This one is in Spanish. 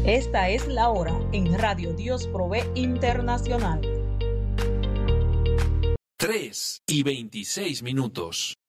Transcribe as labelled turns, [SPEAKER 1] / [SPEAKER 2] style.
[SPEAKER 1] Esta es la hora en Radio Dios Provee Internacional.
[SPEAKER 2] 3:26.